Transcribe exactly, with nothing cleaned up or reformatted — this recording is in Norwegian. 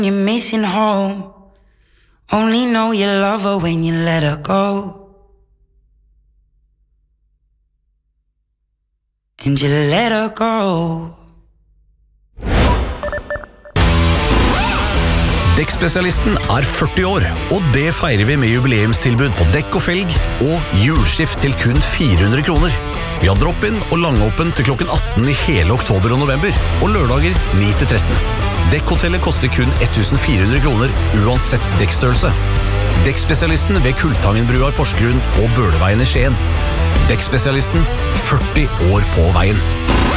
You're missing home. Only know you love her when you let her go. And you let her go. Dekkspesialisten er førti år, og det feirer vi med jubileumstilbud på dekk og felg og julskift til kun fire hundre kroner. Vi har drop-in og langåpen til klokken atten i hele oktober og november, og lørdager ni til tretten. Dekkhotellet koster kun fjorten hundre kroner uansett dekkstørrelse. Dekkspesialisten ved Kultangenbrua i Porsgrunn og Bøleveien i Skien. Dekkspesialisten, førti år på veien.